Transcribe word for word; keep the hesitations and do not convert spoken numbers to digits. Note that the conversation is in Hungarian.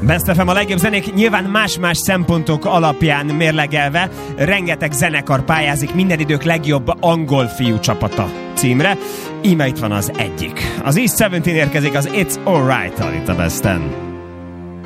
Best ef em a legjobb zenék, nyilván más-más szempontok alapján mérlegelve, rengeteg zenekar pályázik minden idők legjobb angol fiú csapata címre. Íme itt van az egyik. Az East tizenhét érkezik az It's Alright-tal itt a Besten.